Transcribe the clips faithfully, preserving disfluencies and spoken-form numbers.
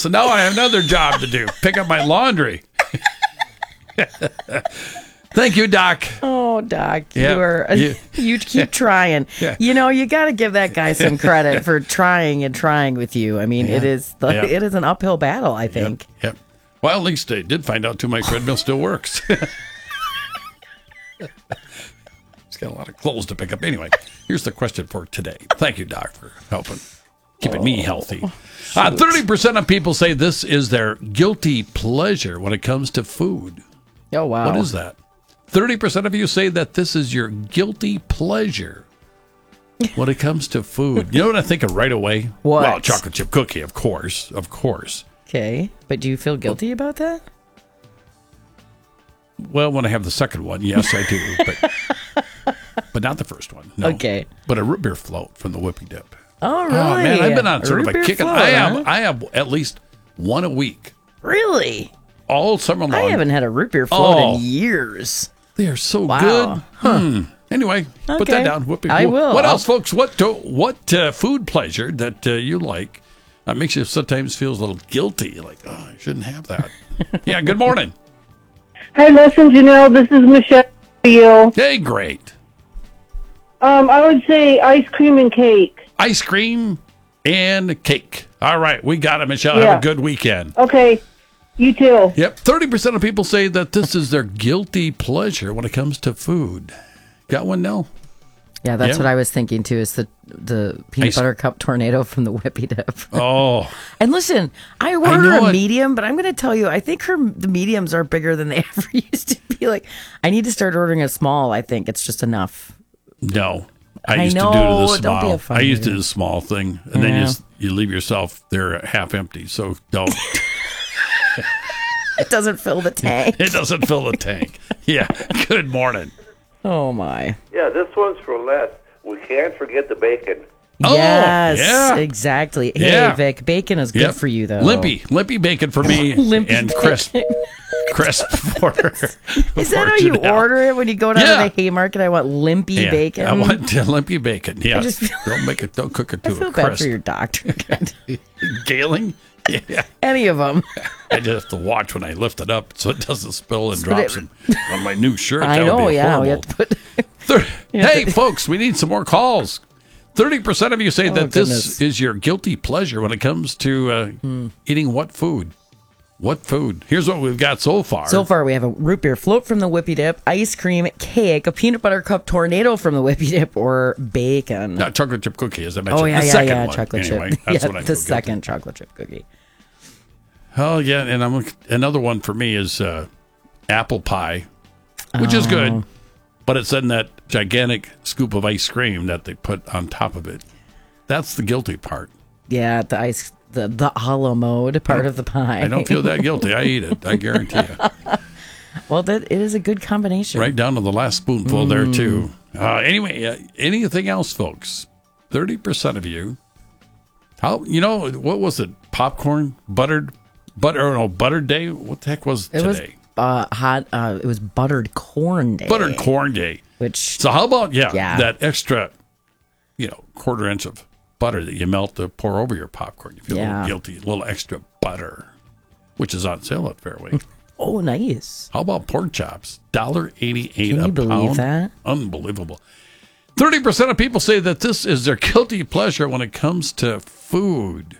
So now I have another job to do. Pick up my laundry. Thank you, Doc. Oh, Doc, Yep. you are You- you keep trying. Yeah. You know, you got to give that guy some credit for trying and trying with you. I mean, it is the, Yeah. it is an uphill battle, I think. Yep. Well, at least I did find out too my treadmill still works. It's got a lot of clothes to pick up. Anyway, here's the question for today. Thank you, Doc, for helping keeping me healthy. Uh, thirty percent of people say this is their guilty pleasure when it comes to food. Oh, wow. What is that? thirty percent of you say that this is your guilty pleasure when it comes to food. You know what I think of right away? What? Well, chocolate chip cookie, of course. Of course. Okay. But do you feel guilty about that? Well, when I have the second one, yes, I do. But but not the first one. No. Okay. But a root beer float from the Whippy Dip. Oh, really? Oh, man, I've been on sort root of a beer kick. float, I have, huh? I have at least one a week. Really? All summer long. I haven't had a root beer float Oh. in years. They are so Wow. good. Hmm. Anyway, put that Okay. down. Whoopee. I will. What I'll- else, folks? What uh, what uh, food pleasure that uh, you like uh, makes you sometimes feel a little guilty? Like, oh, I shouldn't have that. Yeah, good morning. Hey, listen, Janelle, this is Michelle. How are you? Hey, great. Um, I would say ice cream and cake. Ice cream and cake. All right, we got it, Michelle. Yeah. Have a good weekend. Okay, you too. Yep, thirty percent of people say that this is their guilty pleasure when it comes to food. Got one, Nell? Yeah, that's Yeah. what I was thinking too. Is the the peanut Ice- butter cup tornado from the Whippy Dip? Oh, And listen, I ordered know a it. medium, but I'm going to tell you, I think her the mediums are bigger than they ever used to be. Like, I need to start ordering a small. I think it's just enough. no. I I used to do know, the don't be a small. I used to fighter. do the small thing, and then you, Yeah. s- you leave yourself there half empty. So don't. It doesn't fill the tank. It doesn't fill the tank. Yeah. Good morning. Oh my! Yeah, this one's for Les. We can't forget the bacon. Oh, Yes, yeah. exactly. Hey, Yeah. Vic, bacon is good Yep. for you though. Limpy, limpy bacon for me, Limpy and crisp, crisp for. Is that how you order it when you go down Yeah. to the Haymarket? I want limpy Yeah, bacon. I want uh, limpy bacon. Yeah, just feel- don't make it. Don't cook it I to feel a bad crisp. for your doctor. Galing. Yeah, Any of them. I just have to watch when I lift it up so it doesn't spill and So drop it- some on my new shirt. I That would know. be Yeah, we horrible. have to put. Thir- Yeah, hey, but- folks, we need some more calls. Thirty percent of you say Oh, that this goodness. is your guilty pleasure when it comes to uh, Hmm. eating what food. What food? Here's what we've got so far. So far, we have a root beer float from the Whippy Dip, ice cream, cake, a peanut butter cup tornado from the Whippy Dip, or bacon. Not chocolate chip cookie, as I mentioned. oh yeah, the yeah, second yeah, one. chocolate anyway, chip. That's yeah, what I the feel second guilty. chocolate chip cookie. Oh yeah, and I'm another one for me is uh, apple pie, which is good, Oh. but it's in that gigantic scoop of ice cream that they put on top of it. That's the guilty part. Yeah, the ice, the the a la mode part of the pie. I don't feel that guilty. I eat it. I guarantee you. Well, that it is a good combination. Right down to the last spoonful there too. Uh, anyway, uh, anything else, folks? Thirty percent of you. How you know what was it? Popcorn, buttered, butter? No, buttered day. What the heck was It was today? uh, hot. Uh, it was buttered corn day. Buttered corn day. Which So how about yeah, Yeah. that extra, you know, quarter inch of butter that you melt to pour over your popcorn? You feel a Yeah. little guilty. A little extra butter, which is on sale at Fairway. oh, nice. How about pork chops? one eighty-eight Can a you believe pound. that? Unbelievable. thirty percent of people say that this is their guilty pleasure when it comes to food.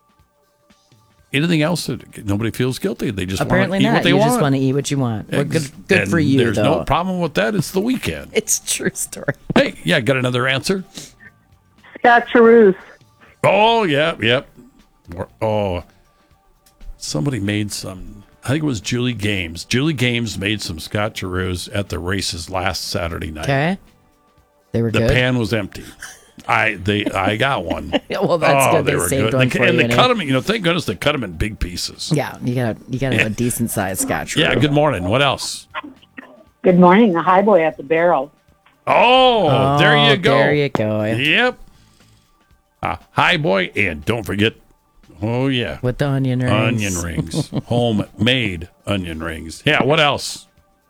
Anything else that nobody feels guilty? They just Apparently want to eat not. what they you want. just want to eat what you want. Well, good, good And for you, There's though. no problem with that. It's the weekend. It's a true story. Hey, yeah, got another answer? Scotcheroos. Oh, yeah, yep. Oh, somebody made some, I think it was Julie Games. Julie Games made some scotcheroos at the races last Saturday night. Okay. They were The good. pan was empty. I they I got one. Yeah, well, that's oh, good. They, They were saved good. one They- for and you, they Nick. cut them, you know, thank goodness they cut them in big pieces. Yeah, you got you got to have a decent sized scotch. Yeah, roux. good morning. What else? Good morning. The high boy at the barrel. Oh, Oh, there you go. There you go. Yep. Uh, hi, boy. And don't forget, oh, yeah, With the onion rings. onion rings. Homemade onion rings. Yeah, what else?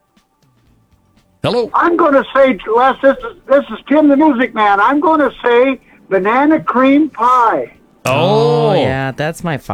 Hello? I'm going to say, Les, this is, this is Tim the Music Man. I'm going to say banana cream pie. Oh, yeah, that's my